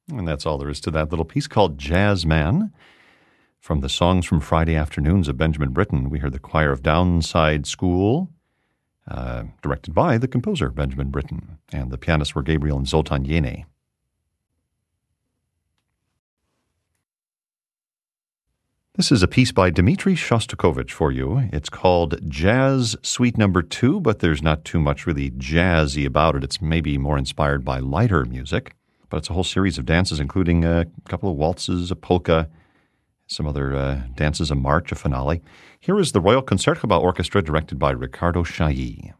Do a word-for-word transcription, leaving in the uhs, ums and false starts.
And that's all there is to that little piece called Jazz Man. From the Songs from Friday Afternoons of Benjamin Britten, we heard the choir of Downside School, uh, directed by the composer Benjamin Britten, and the pianists were Gabriel and Zoltan Yene. This is a piece by Dmitri Shostakovich for you. It's called Jazz Suite Number Two, but there's not too much really jazzy about it. It's maybe more inspired by lighter music, but it's a whole series of dances, including a couple of waltzes, a polka, some other uh, dances, a march, a finale. Here is the Royal Concertgebouw Orchestra, directed by Ricardo Chailly.